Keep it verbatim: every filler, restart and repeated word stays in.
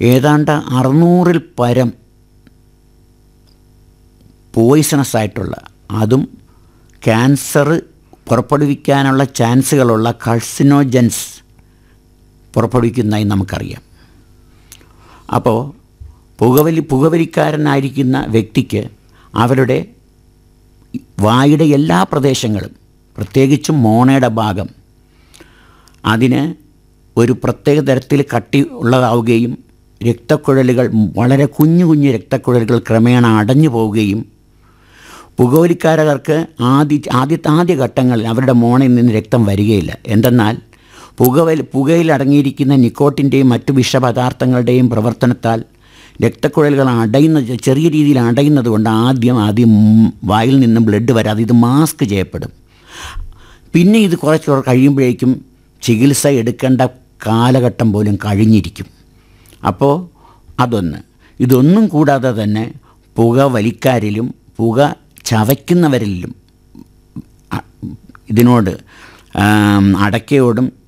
ഏതാണ്ട് അറുന്നൂറിൽ പരം പോയിസണസ് ആയിട്ടുള്ള, അതും ക്യാൻസർ പുറപ്പെടുവിക്കാനുള്ള ചാൻസുകളുള്ള കാർസിനോജൻസ് പുറപ്പെടുവിക്കുന്നതായി നമുക്കറിയാം. അപ്പോൾ പുകവലി പുകവലിക്കാരനായിരിക്കുന്ന വ്യക്തിക്ക് അവരുടെ വായുടെ എല്ലാ പ്രദേശങ്ങളും, പ്രത്യേകിച്ചും മോണയുടെ ഭാഗം, അതിന് ഒരു പ്രത്യേക തരത്തിൽ കട്ടി ഉള്ളതാവുകയും രക്തക്കുഴലുകൾ, വളരെ കുഞ്ഞു കുഞ്ഞു രക്തക്കുഴലുകൾ ക്രമേണ അടഞ്ഞു പോവുകയും പുകവലിക്കാരകർക്ക് ആദ്യ ആദ്യത്തെ ആദ്യ ഘട്ടങ്ങളിൽ അവരുടെ മോണയിൽ നിന്ന് രക്തം വരികയില്ല. എന്തെന്നാൽ പുകവലി പുകയിൽ അടങ്ങിയിരിക്കുന്ന നിക്കോട്ടിൻ്റെയും മറ്റു വിഷപദാർത്ഥങ്ങളുടെയും പ്രവർത്തനത്താൽ രക്തക്കുഴലുകൾ അടയുന്ന, ചെറിയ രീതിയിൽ അടയുന്നത് കൊണ്ട് ആദ്യം ആദ്യം വായിൽ നിന്നും ബ്ലഡ് വരാതെ ഇത് മാസ്ക് ചെയ്യപ്പെടും. പിന്നെ ഇത് കുറച്ച് കഴിയുമ്പോഴേക്കും ചികിത്സ എടുക്കേണ്ട കാലഘട്ടം പോലും കഴിഞ്ഞിരിക്കും. അപ്പോൾ അതൊന്ന്. ഇതൊന്നും കൂടാതെ തന്നെ പുക വലിക്കാരിലും പുക ചവയ്ക്കുന്നവരിലും ഇതിനോട് അടയ്ക്കയോടും